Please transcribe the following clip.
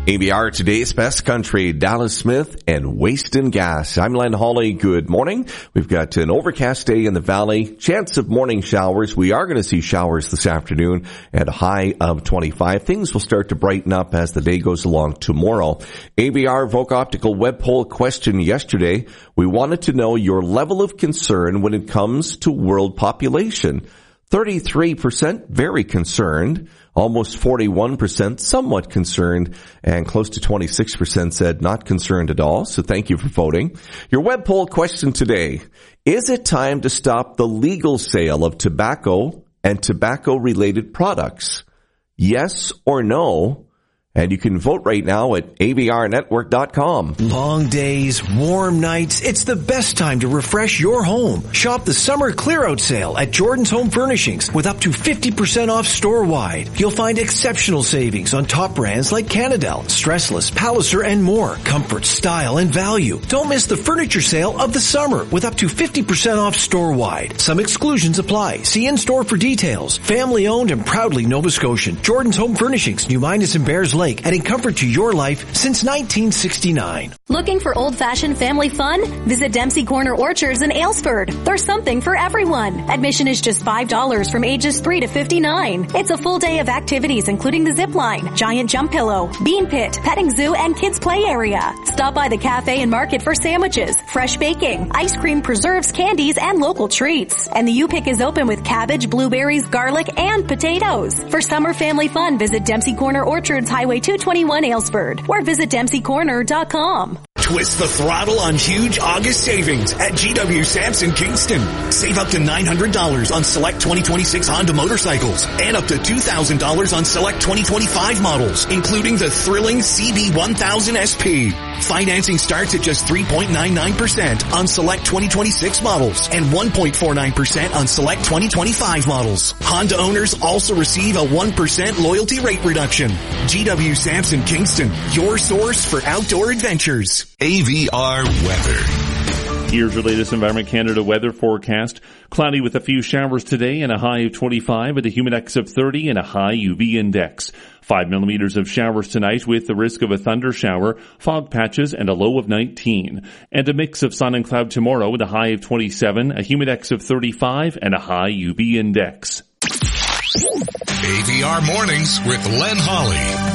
ABR Today's Best Country, Dallas Smith and Wasting Gas. I'm Len Hawley. Good morning. We've got an overcast day in the valley. Chance of morning showers. We are going to see showers this afternoon at a high of 25. Things will start to brighten up as the day goes along tomorrow. ABR Voc Optical web poll question yesterday. We wanted to know your level of concern when it comes to world population. 33% very concerned, almost 41% somewhat concerned, and close to 26% said not concerned at all. So thank you for voting. Your web poll question today: is it time to stop the legal sale of tobacco and tobacco-related products? Yes or no? And you can vote right now at avrnetwork.com. Long days, warm nights. It's the best time to refresh your home. Shop the summer clear-out sale at Jordan's Home Furnishings with up to 50% off store-wide. You'll find exceptional savings on top brands like Canadel, Stressless, Palliser, and more. Comfort, style, and value. Don't miss the furniture sale of the summer with up to 50% off store-wide. Some exclusions apply. See in-store for details. Family-owned and proudly Nova Scotian. Jordan's Home Furnishings, New Minas and Bears Lake, adding comfort to your life since 1969. Looking for old-fashioned family fun? Visit Dempsey Corner Orchards in Aylesford. There's something for everyone. Admission is just $5 from ages 3 to 59. It's a full day of activities including the zip line, giant jump pillow, bean pit, petting zoo, and kids play area. Stop by the cafe and market for sandwiches, fresh baking, ice cream, preserves, candies, and local treats. And the U-Pick is open with cabbage, blueberries, garlic, and potatoes. For summer family fun, visit Dempsey Corner Orchards, Highway 221 Aylesford, or visit DempseyCorner.com. Twist the throttle on huge August savings at GW Sampson Kingston. Save up to $900 on select 2026 Honda motorcycles and up to $2,000 on select 2025 models, including the thrilling CB1000 SP. Financing starts at just 3.99% on select 2026 models and 1.49% on select 2025 models. Honda owners also receive a 1% loyalty rate reduction. GW Sampson Kingston, your source for outdoor adventures. AVR weather. Here's your latest Environment Canada weather forecast. Cloudy with a few showers today and a high of 25 with a humidex of 30 and a high UV index. 5 millimeters of showers tonight with the risk of a thunder shower, fog patches, and a low of 19. And a mix of sun and cloud tomorrow with a high of 27, a humidex of 35, and a high UV index. AVR Mornings with Len Hawley.